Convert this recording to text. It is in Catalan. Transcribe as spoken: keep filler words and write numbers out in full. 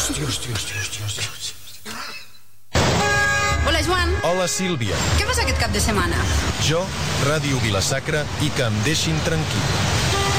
hòstia, hòstia, hòstia, hòstia, hòstia. Hola, Joan. Hola, Sílvia. Què fas aquest cap de setmana? Jo, Ràdio Vila-sacra i que em deixin tranquil.